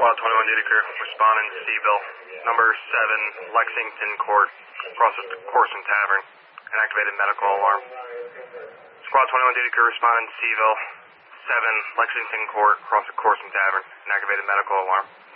Squad 21 duty crew, responding to Seville, number 7, Lexington Court, across the Corson Tavern, an activated medical alarm. Squad 21 duty crew responding to Seville, 7, Lexington Court, across the Corson Tavern, an activated medical alarm.